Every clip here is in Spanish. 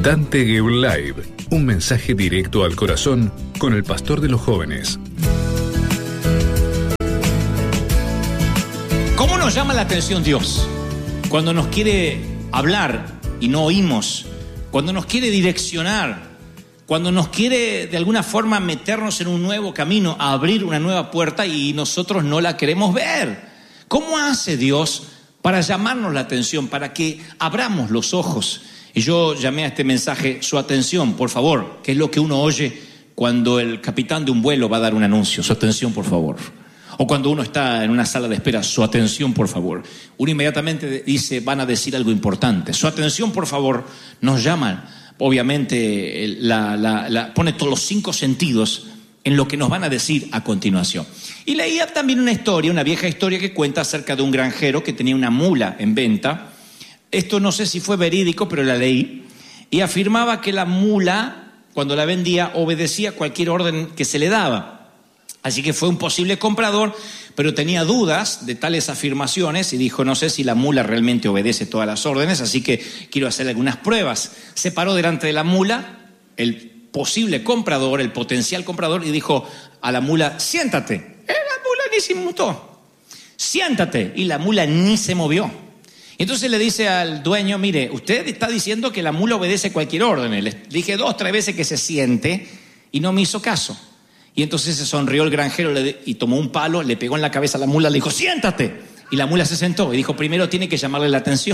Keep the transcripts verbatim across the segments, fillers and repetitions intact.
Dante Gebel Live, un mensaje directo al corazón con el pastor de los jóvenes. ¿Cómo nos llama la atención Dios? Cuando nos quiere hablar y no oímos, cuando nos quiere direccionar, cuando nos quiere de alguna forma meternos en un nuevo camino, a abrir una nueva puerta y nosotros no la queremos ver. ¿Cómo hace Dios para llamarnos la atención, para que abramos los ojos? Y yo llamé a este mensaje su atención, por favor, que es lo que uno oye cuando el capitán de un vuelo va a dar un anuncio. Su atención, por favor. O cuando uno está en una sala de espera, su atención, por favor. Uno inmediatamente dice, van a decir algo importante. Su atención, por favor, nos llama. Obviamente, la, la, la, pone todos los cinco sentidos en lo que nos van a decir a continuación. Y leía también una historia, una vieja historia que cuenta acerca de un granjero que tenía una mula en venta. Esto no sé si fue verídico, pero la leí. Y afirmaba que la mula, cuando la vendía, obedecía cualquier orden que se le daba. Así que fue un posible comprador, pero tenía dudas de tales afirmaciones y dijo, no sé si la mula realmente obedece todas las órdenes, así que quiero hacer algunas pruebas. Se paró delante de la mula, el posible comprador, el potencial comprador, y dijo a la mula, siéntate. Eh, la mula ni se inmutó. Siéntate. Y la mula ni se movió. Entonces le dice al dueño, mire, usted está diciendo que la mula obedece cualquier orden. Le dije dos, tres veces que se siente y no me hizo caso. Y entonces se sonrió el granjero y tomó un palo, le pegó en la cabeza a la mula, le dijo, siéntate. Y la mula se sentó y dijo, primero tiene que llamarle la atención.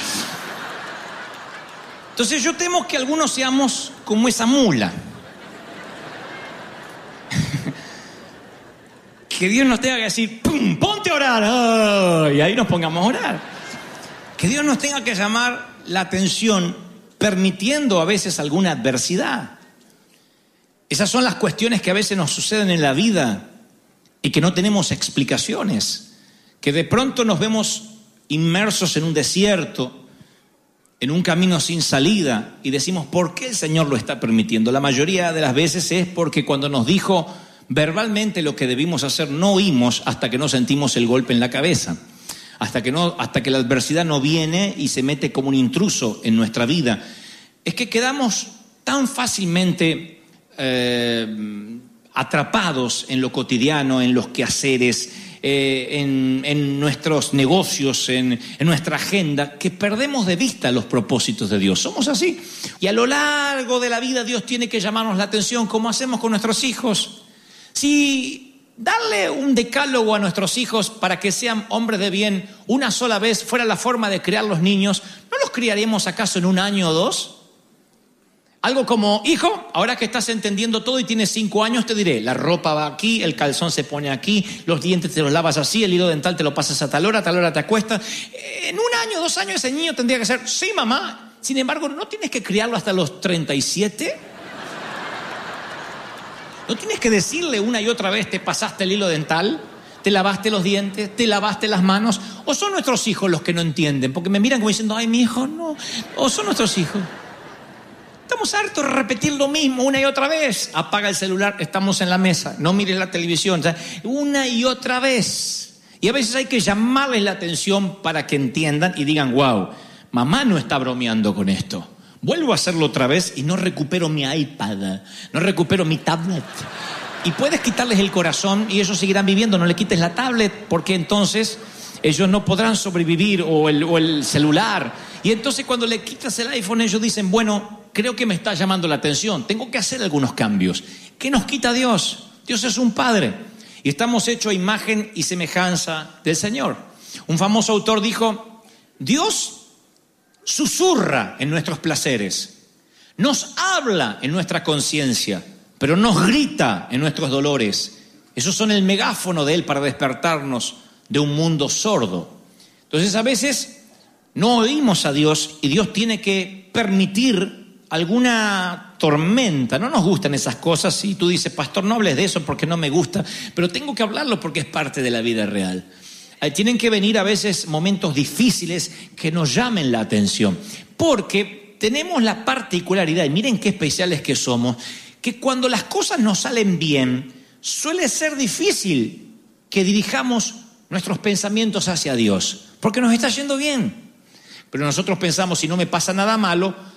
Entonces yo temo que algunos seamos como esa mula. Que Dios nos tenga que decir, ¡pum! ¡Ponte a orar! ¡Oh! Y ahí nos pongamos a orar. Que Dios nos tenga que llamar la atención permitiendo a veces alguna adversidad. Esas son las cuestiones que a veces nos suceden en la vida y que no tenemos explicaciones. Que de pronto nos vemos inmersos en un desierto, en un camino sin salida y decimos, ¿por qué el Señor lo está permitiendo? La mayoría de las veces es porque cuando nos dijo verbalmente lo que debimos hacer, no oímos hasta que no sentimos el golpe en la cabeza. Hasta que, no, hasta que la adversidad no viene y se mete como un intruso en nuestra vida. Es que quedamos tan fácilmente eh, atrapados en lo cotidiano, en los quehaceres, eh, en, en nuestros negocios, en, en nuestra agenda, que perdemos de vista los propósitos de Dios. Somos así. Y a lo largo de la vida Dios tiene que llamarnos la atención, como hacemos con nuestros hijos. Si darle un decálogo a nuestros hijos para que sean hombres de bien una sola vez fuera la forma de criar los niños, ¿no los criaríamos acaso en un año o dos? Algo como, hijo, ahora que estás entendiendo todo y tienes cinco años, te diré, la ropa va aquí, el calzón se pone aquí, los dientes te los lavas así, el hilo dental te lo pasas a tal hora, a tal hora te acuestas. En un año, dos años ese niño tendría que ser, sí mamá, sin embargo, ¿no tienes que criarlo hasta los treinta y siete? ¿No tienes que decirle una y otra vez, te pasaste el hilo dental, te lavaste los dientes, te lavaste las manos? ¿O son nuestros hijos los que no entienden? Porque me miran como diciendo, ay, mi hijo, no. ¿O son nuestros hijos? Estamos hartos de repetir lo mismo una y otra vez. Apaga el celular, estamos en la mesa, no mires la televisión. O sea, una y otra vez. Y a veces hay que llamarles la atención para que entiendan y digan, wow, mamá no está bromeando con esto. Vuelvo a hacerlo otra vez y no recupero mi iPad, no recupero mi tablet. Y puedes quitarles el corazón y ellos seguirán viviendo. No le quites la tablet porque entonces ellos no podrán sobrevivir, o el, o el celular. Y entonces cuando le quitas el iPhone ellos dicen, bueno, creo que me está llamando la atención, tengo que hacer algunos cambios. ¿Qué nos quita Dios? Dios es un Padre y estamos hechos a imagen y semejanza del Señor. Un famoso autor dijo, Dios susurra en nuestros placeres, nos habla en nuestra conciencia, pero nos grita en nuestros dolores. Esos son el megáfono de Él para despertarnos de un mundo sordo. Entonces a veces no oímos a Dios y Dios tiene que permitir alguna tormenta. No nos gustan esas cosas y tú dices, pastor, no hables de eso porque no me gusta, pero tengo que hablarlo porque es parte de la vida real. Tienen que venir a veces momentos difíciles que nos llamen la atención, porque tenemos la particularidad, y miren qué especiales que somos, que cuando las cosas nos salen bien, suele ser difícil que dirijamos nuestros pensamientos hacia Dios, porque nos está yendo bien. Pero nosotros pensamos, si no me pasa nada malo,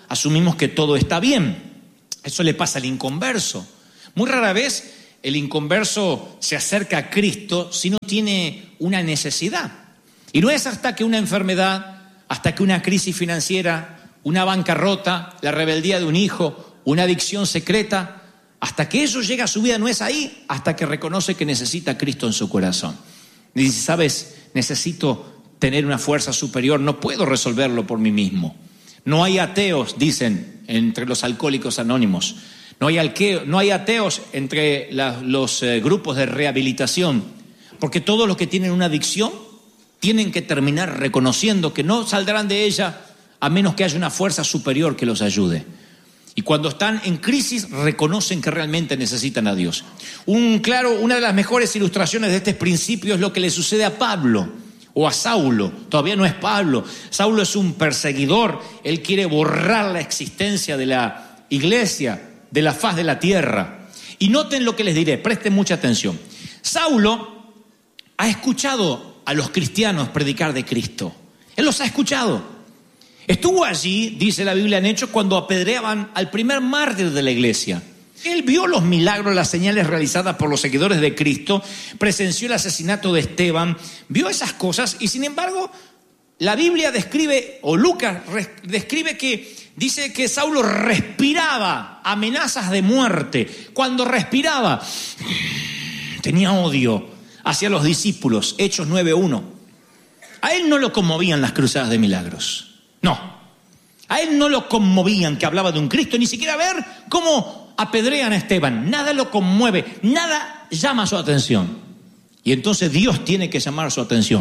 asumimos que todo está bien. Eso le pasa al inconverso. Muy rara vez el inconverso se acerca a Cristo si no tiene una necesidad. Y no es hasta que una enfermedad, hasta que una crisis financiera, una bancarrota, la rebeldía de un hijo, una adicción secreta, hasta que eso llega a su vida, no es ahí, hasta que reconoce que necesita a Cristo en su corazón. Y dice, ¿sabes? Necesito tener una fuerza superior, no puedo resolverlo por mí mismo. No hay ateos, dicen, entre los alcohólicos anónimos. No hay, alqueo, no hay ateos entre la, los eh, grupos de rehabilitación, porque todos los que tienen una adicción tienen que terminar reconociendo que no saldrán de ella a menos que haya una fuerza superior que los ayude. Y cuando están en crisis reconocen que realmente necesitan a Dios. Un, claro, una de las mejores ilustraciones de este principio es lo que le sucede a Pablo o a Saulo. Todavía no es Pablo. Saulo es un perseguidor. Él quiere borrar la existencia de la iglesia de la faz de la tierra. Y noten lo que les diré, presten mucha atención. Saulo ha escuchado a los cristianos predicar de Cristo. Él los ha escuchado. Estuvo allí, dice la Biblia en Hechos, cuando apedreaban al primer mártir de la iglesia. Él vio los milagros, las señales realizadas por los seguidores de Cristo, presenció el asesinato de Esteban, vio esas cosas y sin embargo la Biblia describe, o Lucas describe que dice que Saulo respiraba amenazas de muerte. Cuando respiraba, tenía odio hacia los discípulos, Hechos nueve uno. A él no lo conmovían las cruzadas de milagros. No, a él no lo conmovían que hablaba de un Cristo, ni siquiera ver cómo apedrean a Esteban. Nada lo conmueve, nada llama su atención. Y entonces Dios tiene que llamar su atención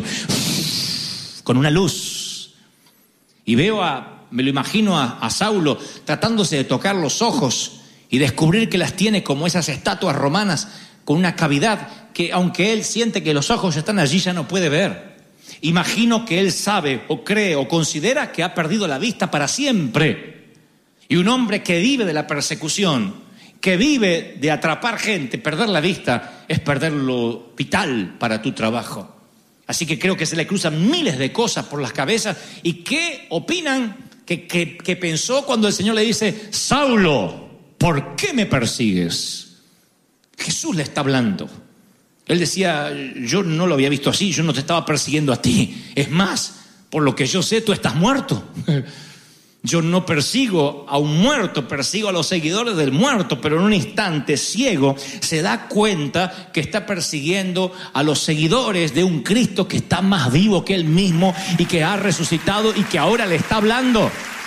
con una luz. Y veo a, me lo imagino a, a Saulo tratándose de tocar los ojos y descubrir que las tiene como esas estatuas romanas con una cavidad que aunque él siente que los ojos están allí ya no puede ver. Imagino que él sabe o cree o considera que ha perdido la vista para siempre. Y un hombre que vive de la persecución, que vive de atrapar gente, perder la vista es perder lo vital para tu trabajo. Así que creo que se le cruzan miles de cosas por las cabezas. ¿Y qué opinan? Que, que, que pensó cuando el Señor le dice, Saulo, ¿por qué me persigues? Jesús le está hablando. Él decía, yo no lo había visto así, yo no te estaba persiguiendo a ti. Es más, por lo que yo sé, tú estás muerto. Yo no persigo a un muerto, persigo a los seguidores del muerto, pero en un instante ciego se da cuenta que está persiguiendo a los seguidores de un Cristo que está más vivo que él mismo y que ha resucitado y que ahora le está hablando.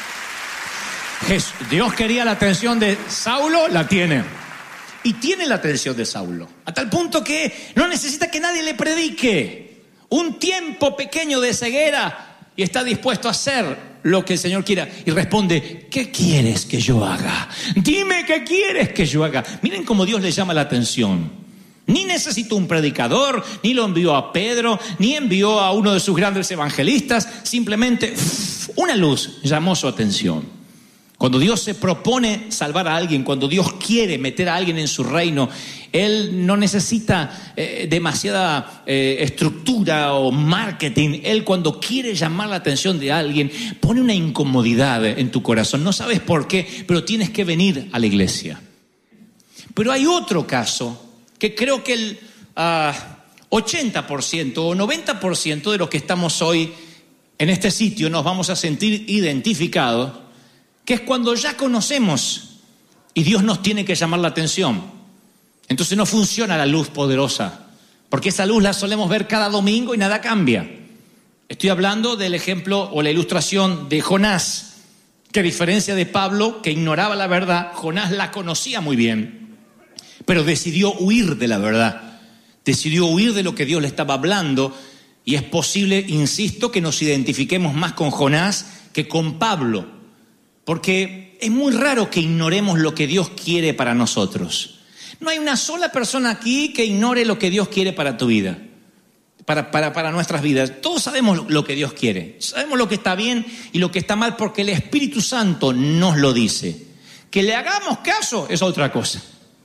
Dios quería la atención de Saulo, la tiene. Y tiene la atención de Saulo, a tal punto que no necesita que nadie le predique. Un tiempo pequeño de ceguera y está dispuesto a hacer lo que el Señor quiera. Y responde, ¿qué quieres que yo haga? Dime qué quieres que yo haga. Miren cómo Dios le llama la atención. Ni necesitó un predicador, ni lo envió a Pedro, ni envió a uno de sus grandes evangelistas. Simplemente uff, una luz llamó su atención. Cuando Dios se propone salvar a alguien, cuando Dios quiere meter a alguien en su reino, Él no necesita eh, demasiada eh, estructura o marketing. Él cuando quiere llamar la atención de alguien, pone una incomodidad en tu corazón. No sabes por qué, pero tienes que venir a la iglesia. Pero hay otro caso que creo que el uh, ochenta por ciento o noventa por ciento de los que estamos hoy en este sitio nos vamos a sentir identificados, que es cuando ya conocemos y Dios nos tiene que llamar la atención. Entonces no funciona la luz poderosa, porque esa luz la solemos ver cada domingo y nada cambia. Estoy hablando del ejemplo o la ilustración de Jonás, que a diferencia de Pablo, que ignoraba la verdad, Jonás la conocía muy bien, pero decidió huir de la verdad, decidió huir de lo que Dios le estaba hablando, y es posible, insisto, que nos identifiquemos más con Jonás que con Pablo. Porque es muy raro que ignoremos lo que Dios quiere para nosotros. No hay una sola persona aquí que ignore lo que Dios quiere para tu vida, para, para, para nuestras vidas. Todos sabemos lo que Dios quiere. Sabemos lo que está bien y lo que está mal porque el Espíritu Santo nos lo dice. Que le hagamos caso es otra cosa.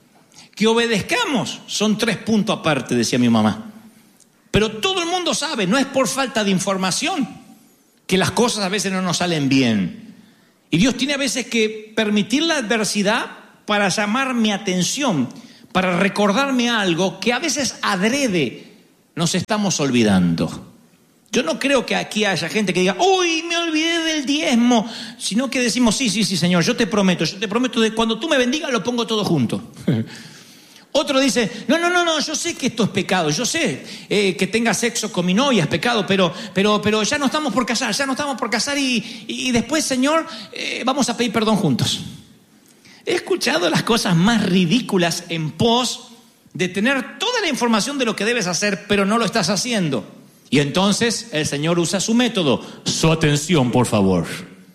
Que obedezcamos son tres puntos aparte, decía mi mamá. Pero todo el mundo sabe, no es por falta de información, que las cosas a veces no nos salen bien. Y Dios tiene a veces que permitir la adversidad para llamar mi atención, para recordarme algo que a veces adrede nos estamos olvidando. Yo no creo que aquí haya gente que diga, uy, me olvidé del diezmo, sino que decimos, sí, sí, sí, Señor, yo te prometo, yo te prometo de cuando tú me bendigas lo pongo todo junto. Otro dice, no, no, no, no, yo sé que esto es pecado, yo sé eh, que tenga sexo con mi novia es pecado, pero, pero, pero ya no estamos por casar, ya no estamos por casar y, y después, Señor, eh, vamos a pedir perdón juntos. He escuchado las cosas más ridículas en pos de tener toda la información de lo que debes hacer, pero no lo estás haciendo. Y entonces el Señor usa su método, su atención, por favor.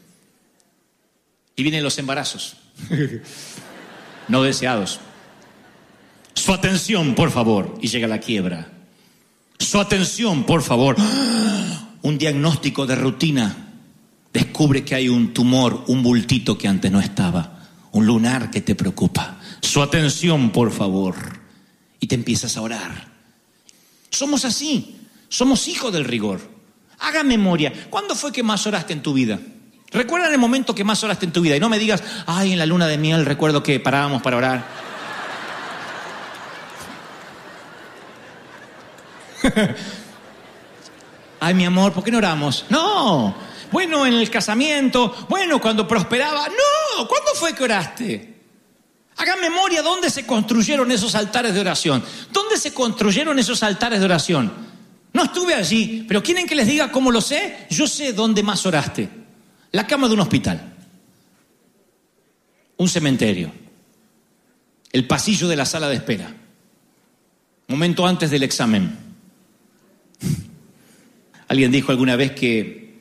Y vienen los embarazos, no deseados. Su atención, por favor, y llega la quiebra. Su atención, por favor. Un diagnóstico de rutina. Descubre que hay un tumor, un bultito que antes no estaba, un lunar que te preocupa. Su atención, por favor. Y te empiezas a orar. Somos así. Somos hijos del rigor. Haga memoria. ¿Cuándo fue que más oraste en tu vida? Recuerda el momento que más oraste en tu vida. Y no me digas, ay, en la luna de miel recuerdo que parábamos para orar. Ay, mi amor, ¿por qué no oramos? No. Bueno, en el casamiento. Bueno, cuando prosperaba. No. ¿Cuándo fue que oraste? Haga memoria dónde se construyeron esos altares de oración. ¿Dónde se construyeron esos altares de oración? No estuve allí, pero ¿quieren que les diga cómo lo sé? Yo sé dónde más oraste. La cama de un hospital. Un cementerio. El pasillo de la sala de espera. Momento antes del examen. Alguien dijo alguna vez que,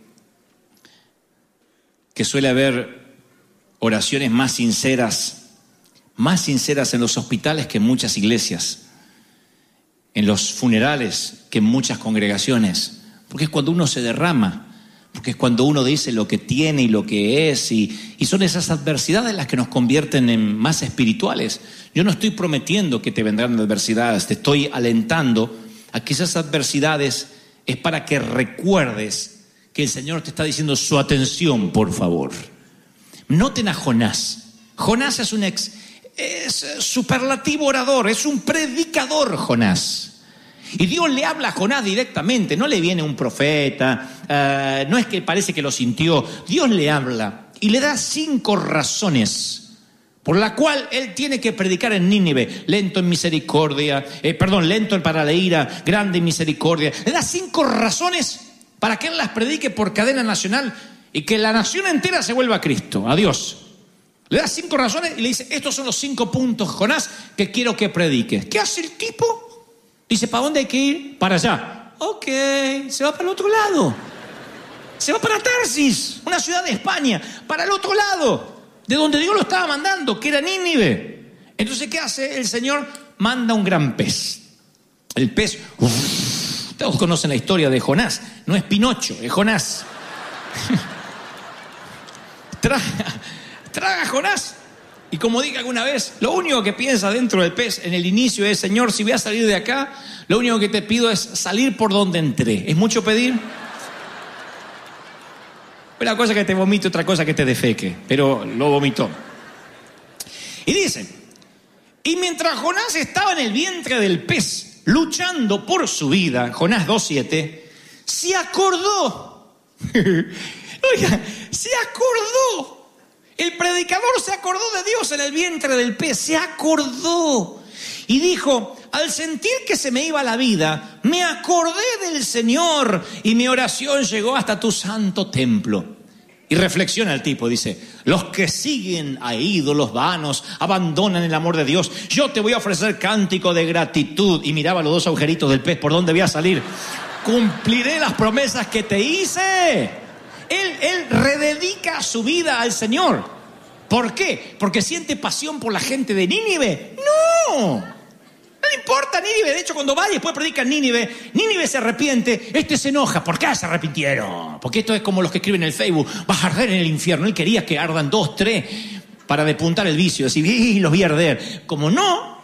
que suele haber oraciones más sinceras, más sinceras en los hospitales que en muchas iglesias. En los funerales que en muchas congregaciones, porque es cuando uno se derrama, porque es cuando uno dice lo que tiene y lo que es, y, y son esas adversidades las que nos convierten en más espirituales. Yo no estoy prometiendo que te vendrán adversidades, te estoy alentando a que esas adversidades es para que recuerdes que el Señor te está diciendo su atención, por favor. Noten a Jonás. Jonás es un ex... Es superlativo orador, es un predicador Jonás. Y Dios le habla a Jonás directamente, no le viene un profeta, uh, no es que parece que lo sintió. Dios le habla y le da cinco razones por la cual él tiene que predicar en Nínive. Lento en misericordia, eh, perdón, lento para la ira, grande en misericordia. Le da cinco razones para que él las predique por cadena nacional y que la nación entera se vuelva a Cristo, a Dios. Le da cinco razones y le dice, estos son los cinco puntos, Jonás, que quiero que prediques. ¿Qué hace el tipo? Dice, ¿para dónde hay que ir? Para allá. Ok, se va para el otro lado. Se va para Tarsis, una ciudad de España, para el otro lado, de donde Dios lo estaba mandando, que era Nínive. Entonces, ¿qué hace el Señor? Manda un gran pez. El pez, uf, todos conocen la historia de Jonás. No es Pinocho, es Jonás. Traga... Traga a Jonás. Y como dije alguna vez, lo único que piensa dentro del pez en el inicio es, Señor, si voy a salir de acá, lo único que te pido es salir por donde entré. ¿Es mucho pedir? Una cosa que te vomite, otra cosa que te defeque. Pero lo vomitó. Y dice, y mientras Jonás estaba en el vientre del pez, luchando por su vida, Jonás dos siete, se acordó. Oiga, se acordó. El predicador se acordó de Dios en el vientre del pez, se acordó y dijo, al sentir que se me iba la vida, me acordé del Señor y mi oración llegó hasta tu santo templo. Y reflexiona el tipo, dice, los que siguen a ídolos vanos abandonan el amor de Dios. Yo te voy a ofrecer cántico de gratitud. Y miraba los dos agujeritos del pez, ¿por dónde voy a salir? Cumpliré las promesas que te hice. Él, él rededica su vida al Señor. ¿Por qué? ¿Porque siente pasión por la gente de Nínive? ¡No! No le importa Nínive. De hecho, cuando va y después predica en Nínive, Nínive se arrepiente, este se enoja. ¿Por qué se arrepintieron? Porque esto es como los que escriben en el Facebook, vas a arder en el infierno. Él quería que ardan dos, tres, para depuntar el vicio, decir, ¡y los voy a arder! Como no,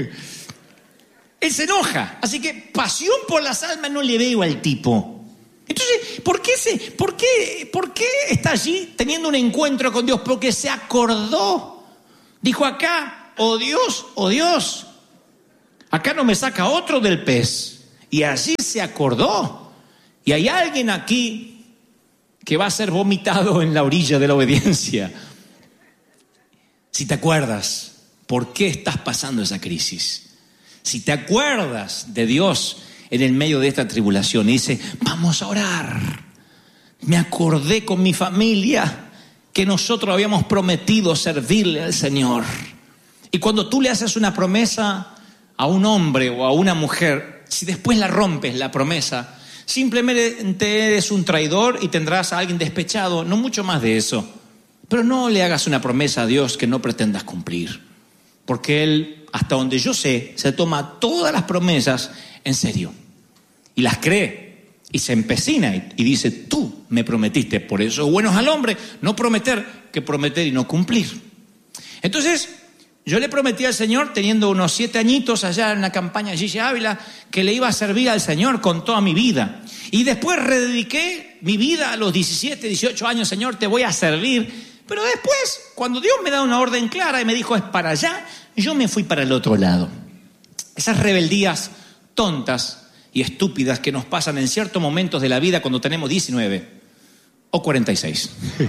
él se enoja. Así que pasión por las almas no le veo al tipo. Entonces, ¿por qué, se, por, qué, ¿por qué está allí teniendo un encuentro con Dios? Porque se acordó. Dijo acá, oh Dios, oh Dios, acá no me saca otro del pez. Y allí se acordó. Y hay alguien aquí que va a ser vomitado en la orilla de la obediencia. Si te acuerdas, ¿por qué estás pasando esa crisis? Si te acuerdas de Dios en el medio de esta tribulación y dice, vamos a orar. Me acordé con mi familia que nosotros habíamos prometido servirle al Señor. Y cuando tú le haces una promesa a un hombre o a una mujer, si después la rompes la promesa, simplemente eres un traidor y tendrás a alguien despechado, no mucho más de eso. Pero no le hagas una promesa a Dios que no pretendas cumplir, porque Él, hasta donde yo sé, se toma todas las promesas en serio y las cree y se empecina y, y dice, tú me prometiste. Por eso bueno es al hombre no prometer que prometer y no cumplir. Entonces yo le prometí al Señor, teniendo unos siete añitos allá en una campaña Gigi Ávila, que le iba a servir al Señor con toda mi vida. Y después redediqué mi vida a los diecisiete, dieciocho años. Señor, te voy a servir. Pero después, cuando Dios me da una orden clara y me dijo es para allá, yo me fui para el otro lado. Esas rebeldías tontas y estúpidas que nos pasan en ciertos momentos de la vida cuando tenemos diecinueve o cuarenta y seis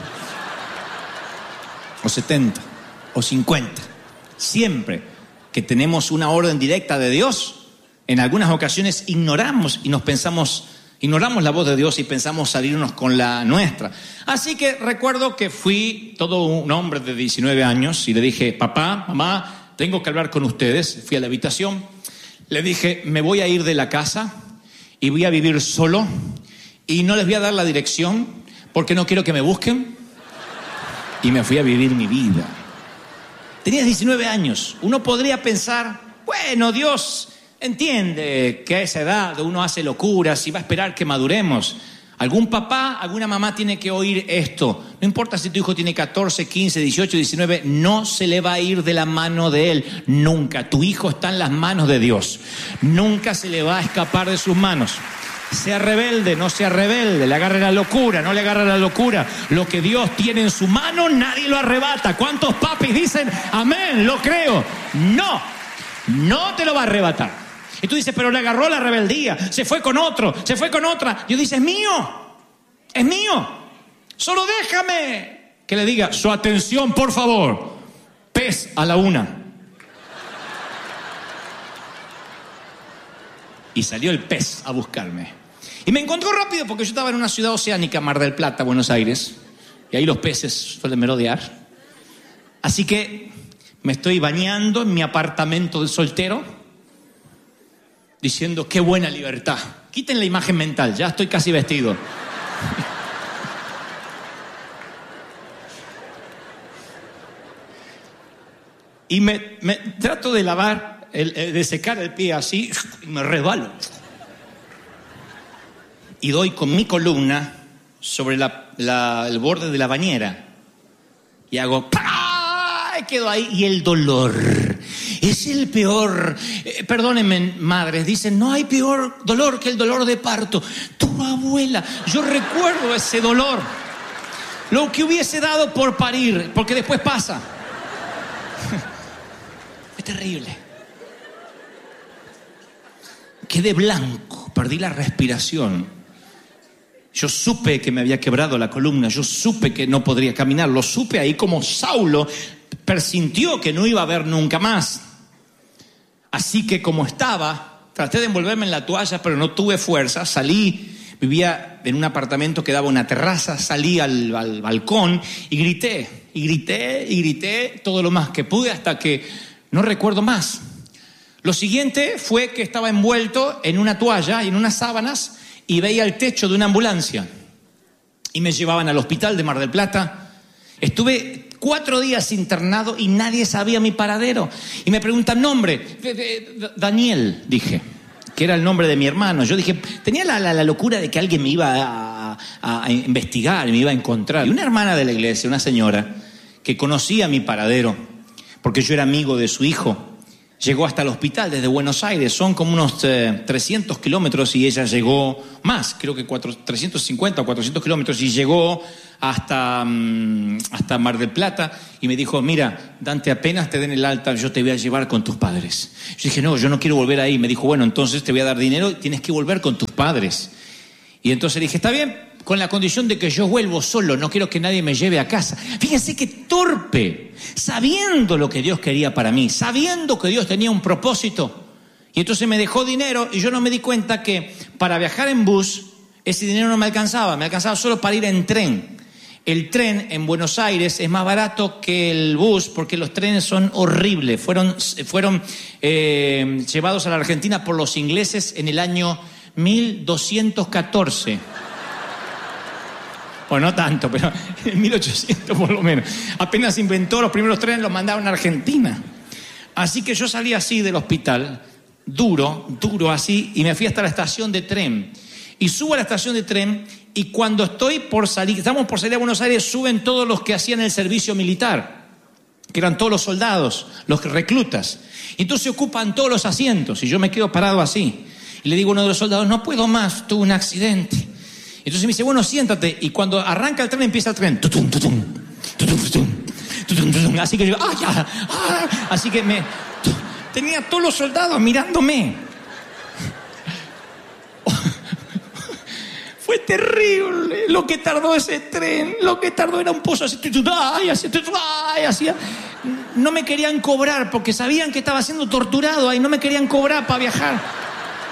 o setenta o cincuenta. Siempre que tenemos una orden directa de Dios, en algunas ocasiones ignoramos y nos pensamos, ignoramos la voz de Dios y pensamos salirnos con la nuestra. Así que recuerdo que fui todo un hombre de diecinueve años y le dije, papá, mamá, tengo que hablar con ustedes. Fui a la habitación, le dije, me voy a ir de la casa y voy a vivir solo y no les voy a dar la dirección porque no quiero que me busquen. Y me fui a vivir mi vida. Tenías diecinueve años. Uno podría pensar, bueno, Dios entiende que a esa edad uno hace locuras y va a esperar que maduremos. Algún papá, alguna mamá tiene que oír esto. No importa si tu hijo tiene catorce, quince, dieciocho, diecinueve, no se le va a ir de la mano de él. Nunca. Tu hijo está en las manos de Dios. Nunca se le va a escapar de sus manos. Sea rebelde, no sea rebelde, le agarre la locura, no le agarre la locura. Lo que Dios tiene en su mano, nadie lo arrebata. ¿Cuántos papis dicen, amén, lo creo? No, no te lo va a arrebatar. Y tú dices, pero le agarró la rebeldía, se fue con otro, se fue con otra. Yo dice, es mío, es mío. Solo déjame que le diga, su atención, por favor. Pez a la una. Y salió el pez a buscarme. Y me encontró rápido porque yo estaba en una ciudad oceánica, Mar del Plata, Buenos Aires. Y ahí los peces suelen merodear. Así que me estoy bañando en mi apartamento de soltero, diciendo, qué buena libertad. Quiten la imagen mental, ya estoy casi vestido. Y me, me trato de lavar, el, el, de secar el pie así, y me resbalo. Y doy con mi columna sobre la, la, el borde de la bañera. Y hago ¡pah! Y quedo ahí. Y el dolor es el peor. Eh, perdónenme, madres, dicen, no hay peor dolor que el dolor de parto. Tu abuela, yo recuerdo ese dolor. Lo que hubiese dado por parir, porque después pasa. Es terrible. Quedé blanco, perdí la respiración. Yo supe que me había quebrado la columna, yo supe que no podría caminar, lo supe ahí como Saulo presintió que no iba a ver nunca más. Así que como estaba, traté de envolverme en la toalla, pero no tuve fuerza, salí, vivía en un apartamento que daba una terraza, salí al, al balcón y grité, y grité, y grité todo lo más que pude hasta que no recuerdo más. Lo siguiente fue que estaba envuelto en una toalla y en unas sábanas y veía el techo de una ambulancia y me llevaban al hospital de Mar del Plata. Estuve cuatro días internado y nadie sabía mi paradero. Y me preguntan, nombre, Daniel, dije, que era el nombre de mi hermano. Yo dije, tenía la, la, la locura de que alguien me iba a, a, a investigar, me iba a encontrar. Y una hermana de la iglesia, una señora, que conocía mi paradero, porque yo era amigo de su hijo, llegó hasta el hospital desde Buenos Aires. Son como unos eh, trescientos kilómetros y ella llegó más, creo que cuatro, trescientos cincuenta o cuatrocientos kilómetros, y llegó hasta, um, hasta Mar del Plata y me dijo, mira, Dante, apenas te den el alta, yo te voy a llevar con tus padres. Yo dije, no, yo no quiero volver ahí. Me dijo, bueno, entonces te voy a dar dinero y tienes que volver con tus padres. Y entonces le dije, está bien, con la condición de que yo vuelvo solo, no quiero que nadie me lleve a casa. Fíjense qué torpe, sabiendo lo que Dios quería para mí, sabiendo que Dios tenía un propósito. Y entonces me dejó dinero y yo no me di cuenta que para viajar en bus, ese dinero no me alcanzaba, me alcanzaba solo para ir en tren. El tren en Buenos Aires es más barato que el bus porque los trenes son horribles. Fueron, fueron eh, llevados a la Argentina por los ingleses en el año mil doscientos catorce. Bueno, no tanto, pero en mil ochocientos por lo menos. Apenas inventó los primeros trenes, los mandaron a Argentina. Así que yo salí así del hospital, duro, duro así, y me fui hasta la estación de tren. Y subo a la estación de tren, y cuando estoy por salir, estamos por salir a Buenos Aires, suben todos los que hacían el servicio militar, que eran todos los soldados, los reclutas. Y entonces ocupan todos los asientos, y yo me quedo parado así. Y le digo a uno de los soldados, no puedo más, tuve un accidente. Entonces me dice, bueno, siéntate. Y cuando arranca el tren, empieza el tren. Tutum, tutum, tutum, tutum, tutum, tutum. Así que yo, ¡ah, ya! ¡Ah! Así que me... Tenía a todos los soldados mirándome. Fue terrible lo que tardó ese tren. Lo que tardó era un pozo así. ¡Ay, así! ¡Ay, así! No me querían cobrar porque sabían que estaba siendo torturado ahí. No me querían cobrar para viajar.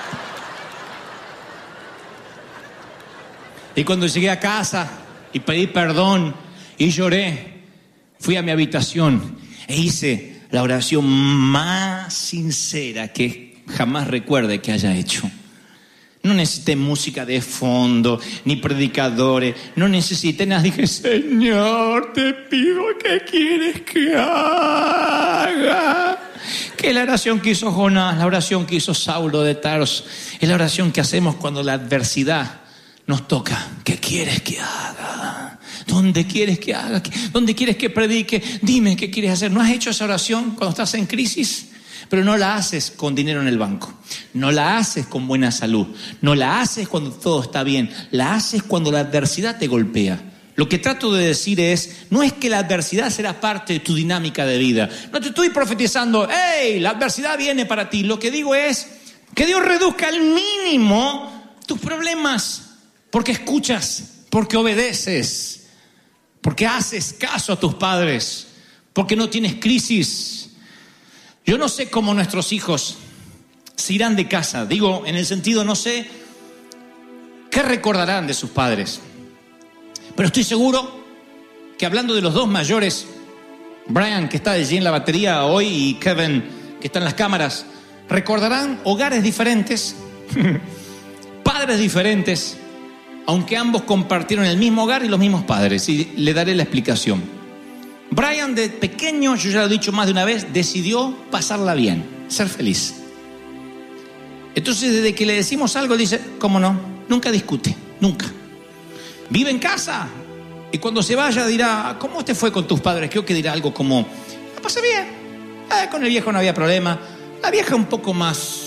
Y cuando llegué a casa y pedí perdón y lloré, fui a mi habitación e hice la oración más sincera que jamás recuerde que haya hecho. No necesité música de fondo, ni predicadores, no necesité nada. Dije, Señor, te pido, ¿qué quieres que haga? Que la oración que hizo Jonás, la oración que hizo Saulo de Tarso, es la oración que hacemos cuando la adversidad nos toca. ¿Qué quieres que haga? ¿Dónde quieres que haga? ¿Dónde quieres que predique? Dime qué quieres hacer. ¿No has hecho esa oración cuando estás en crisis? Pero no la haces con dinero en el banco. No la haces con buena salud. No la haces cuando todo está bien. La haces cuando la adversidad te golpea. Lo que trato de decir es, no es que la adversidad será parte de tu dinámica de vida. No te estoy profetizando, ¡hey! La adversidad viene para ti. Lo que digo es que Dios reduzca al mínimo tus problemas. Porque escuchas, porque obedeces, porque haces caso a tus padres, porque no tienes crisis. Yo no sé cómo nuestros hijos se irán de casa. Digo, en el sentido, no sé qué recordarán de sus padres. Pero estoy seguro que hablando de los dos mayores, Brian, que está allí en la batería hoy, y Kevin, que está en las cámaras, recordarán hogares diferentes, padres diferentes, aunque ambos compartieron el mismo hogar y los mismos padres. Y le daré la explicación. Brian, de pequeño, yo ya lo he dicho más de una vez, decidió pasarla bien, ser feliz. Entonces, desde que le decimos algo, dice, ¿cómo no? Nunca discute, nunca. Vive en casa. Y cuando se vaya dirá, ¿cómo te fue con tus padres? Creo que dirá algo como, la pasé bien. Eh, con el viejo no había problema. La vieja un poco más...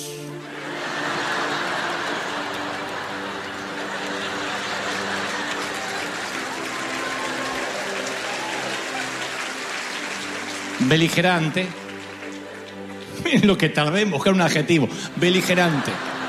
beligerante. Miren lo que tardé en buscar un adjetivo. Beligerante.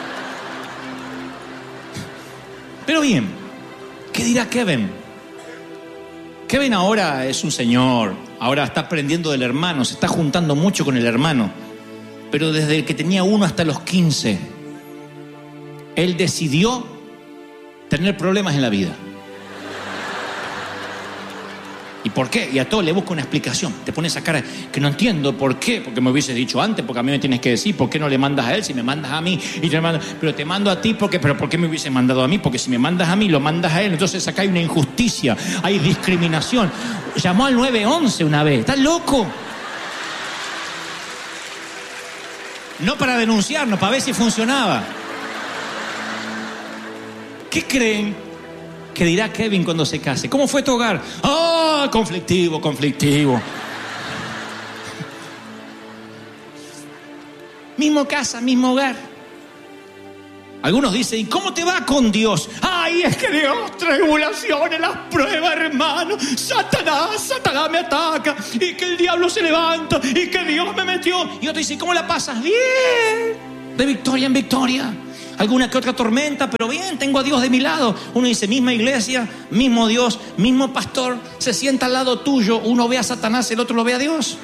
Pero bien, ¿qué dirá Kevin? Kevin ahora es un señor. Ahora está aprendiendo del hermano. Se está juntando mucho con el hermano. Pero desde el que tenía uno hasta los quince, él decidió tener problemas en la vida. ¿Y por qué? Y a todo le busca una explicación. Te pones esa cara que no entiendo por qué. Porque me hubieses dicho antes, porque a mí me tienes que decir. ¿Por qué no le mandas a él si me mandas a mí? Y te mando, pero te mando a ti porque, pero ¿por qué me hubieses mandado a mí? Porque si me mandas a mí, lo mandas a él. Entonces acá hay una injusticia, hay discriminación. Llamó al nueve once una vez. ¿Estás loco? No para denunciarnos, para ver si funcionaba. ¿Qué creen que dirá Kevin cuando se case? ¿Cómo fue tu hogar? ¡Ah, conflictivo, conflictivo! mismo casa, mismo hogar. Algunos dicen, ¿y cómo te va con Dios? Ay, es que Dios, tribulaciones, las pruebas, hermano. Satanás, Satanás me ataca. Y que el diablo se levanta. Y que Dios me metió. Y otro dice, ¿cómo la pasas? Bien. De victoria en victoria. Alguna que otra tormenta, pero bien, tengo a Dios de mi lado. Uno dice, misma iglesia, mismo Dios, mismo pastor. Se sienta al lado tuyo. Uno ve a Satanás, el otro lo ve a Dios.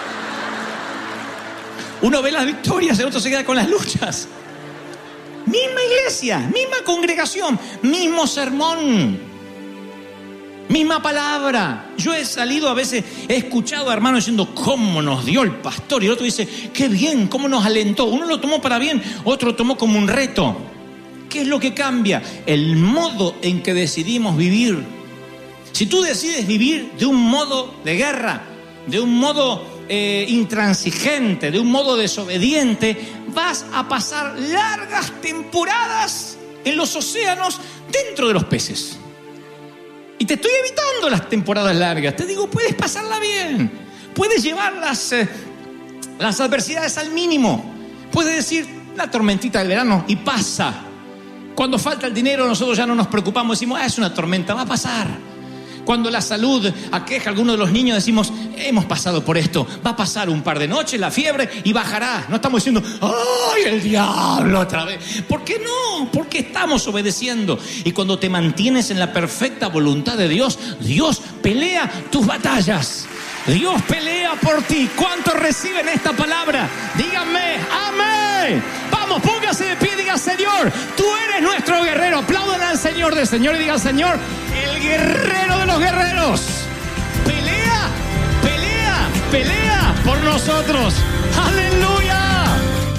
Uno ve las victorias, el otro se queda con las luchas. Misma iglesia, misma congregación, mismo sermón, misma palabra. Yo he salido a veces, he escuchado a hermanos diciendo cómo nos dio el pastor, y el otro dice, qué bien, cómo nos alentó. Uno lo tomó para bien, otro lo tomó como un reto. ¿Qué es lo que cambia? El modo en que decidimos vivir. Si tú decides vivir de un modo de guerra, de un modo Eh, intransigente, de un modo desobediente, vas a pasar largas temporadas en los océanos dentro de los peces. Y te estoy evitando las temporadas largas. Te digo, puedes pasarla bien, puedes llevar las, eh, las adversidades al mínimo, puedes decir la tormentita del verano y pasa. Cuando falta el dinero nosotros ya no nos preocupamos, decimos, ah, es una tormenta, va a pasar. Cuando la salud aqueja a algunos de los niños, decimos, hemos pasado por esto, va a pasar un par de noches la fiebre y bajará. No estamos diciendo, ¡ay, el diablo otra vez! ¿Por qué no? Porque estamos obedeciendo. Y cuando te mantienes en la perfecta voluntad de Dios, Dios pelea tus batallas. Dios pelea por ti. ¿Cuántos reciben esta palabra? Díganme, amén. Vamos, póngase de pie y diga, Señor, tú eres nuestro guerrero. Apláudan al Señor del Señor y digan, Señor, el guerrero de los guerreros. Pelea, pelea, pelea por nosotros. ¡Aleluya!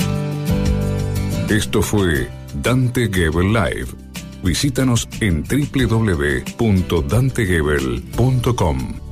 Esto fue Dante Gebel Live. Visítanos en doble u doble u doble u punto dante gebel punto com.